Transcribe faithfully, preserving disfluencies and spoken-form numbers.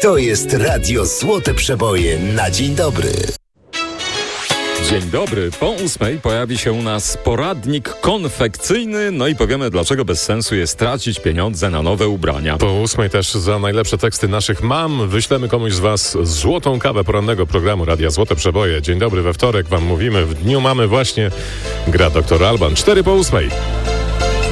To jest Radio Złote Przeboje na dzień dobry. Dzień dobry. Po ósmej pojawi się u nas poradnik konfekcyjny, no i powiemy, dlaczego bez sensu jest tracić pieniądze na nowe ubrania. Po ósmej też za najlepsze teksty naszych mam wyślemy komuś z was złotą kawę porannego programu Radia Złote Przeboje. Dzień dobry, we wtorek wam mówimy, w dniu mamy właśnie gra doktor Alban. Cztery po ósmej.